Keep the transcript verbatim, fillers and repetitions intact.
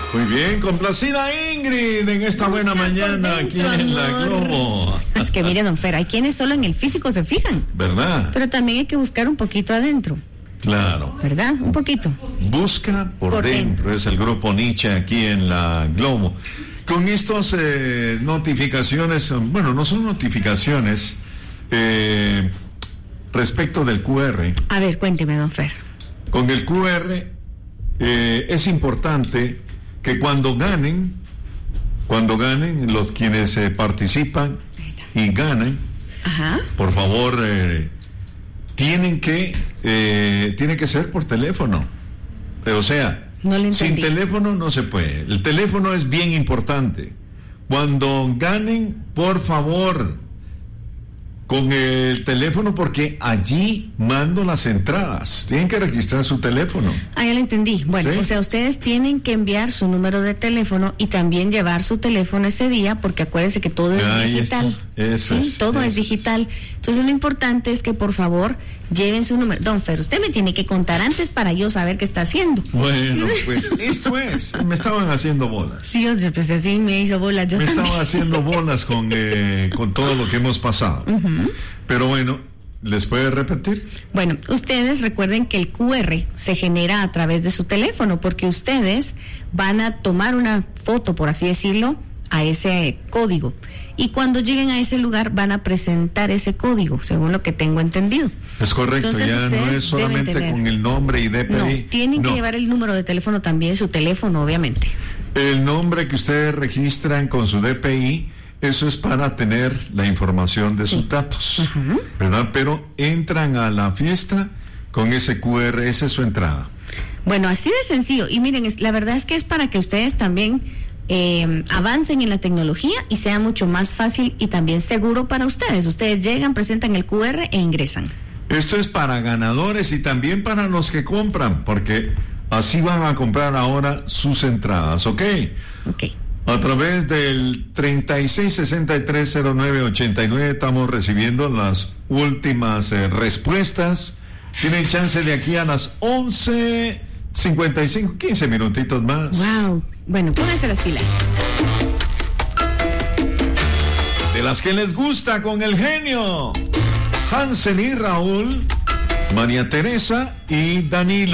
Muy bien, complacida Ingrid en esta buena mañana aquí en la Globo. Es que mire, don Fer, hay quienes solo en el físico se fijan. ¿Verdad? Pero también hay que buscar un poquito adentro. Claro. ¿Verdad? Un poquito. Busca por, Por dentro. dentro. Es el grupo Nietzsche aquí en la Globo. Con estas eh, notificaciones, bueno, no son notificaciones, eh, respecto del Q R. A ver, cuénteme, don Fer. Con el Q R eh, es importante que cuando ganen, cuando ganen los quienes eh, participan Ahí está. y ganan, Ajá. por favor, eh, tienen que eh, tiene que ser por teléfono. O sea, No le sin entendí. teléfono no se puede. El teléfono es bien importante. Cuando ganen, por favor, con el teléfono, porque allí mando las entradas. Tienen que registrar su teléfono. Ah, ya lo entendí. Bueno, ¿Sí? o sea, ustedes tienen que enviar su número de teléfono y también llevar su teléfono ese día, porque acuérdense que todo es Ahí digital. está. Eso Sí, es, todo eso es digital. Entonces, lo importante es que, por favor, lleven su número. Don Fer, usted me tiene que contar antes para yo saber qué está haciendo. Bueno, pues esto es. Me estaban haciendo bolas. Sí, yo, pues así me hizo bola. Yo Me también. estaban haciendo bolas con, eh, con todo lo que hemos pasado. Ujú. Pero bueno, ¿les puede repetir? Bueno, ustedes recuerden que el Q R se genera a través de su teléfono, porque ustedes van a tomar una foto, por así decirlo, a ese código. Y cuando lleguen a ese lugar van a presentar ese código, según lo que tengo entendido. Es correcto, Entonces, ya no ustedes es solamente deben tener- con el nombre y D P I. No, tienen No. que llevar el número de teléfono también, su teléfono, obviamente. El nombre que ustedes registran con su D P I, eso es para tener la información de sus Sí. datos, Ajá. ¿verdad? Pero entran a la fiesta con ese Q R, esa es su entrada. Bueno, así de sencillo. Y miren, es, la verdad es que es para que ustedes también eh, avancen en la tecnología y sea mucho más fácil y también seguro para ustedes. Ustedes llegan, presentan el Q R e ingresan. Esto es para ganadores y también para los que compran, porque así van a comprar ahora sus entradas, ¿ok? Ok. A través del treinta y seis sesenta y tres cero nueve ochenta y nueve estamos recibiendo las últimas eh, respuestas. Tienen chance de aquí a las once cincuenta y cinco, quince minutitos más. Wow. Bueno, pónganse las pilas. De las que les gusta con el genio. Hansen y Raúl, María Teresa y Danilo.